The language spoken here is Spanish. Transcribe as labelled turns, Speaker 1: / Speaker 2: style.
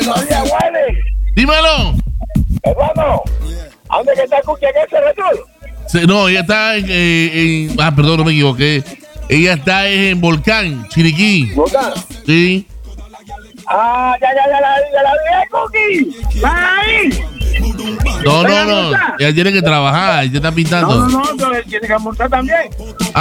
Speaker 1: Buenos días, Wally.
Speaker 2: Dímelo.
Speaker 1: Hermano, ¿a dónde que está Cookie en ese retorno?
Speaker 2: No, ella está perdón, no me equivoqué. Ella está en Volcán, Chiriquí.
Speaker 1: ¿Volcán?
Speaker 2: Sí.
Speaker 1: Ah, ya la vi, Cookie. ¿Está ahí?
Speaker 2: No. Ella tiene que trabajar, ella está pintando.
Speaker 1: No, él tiene que montar también.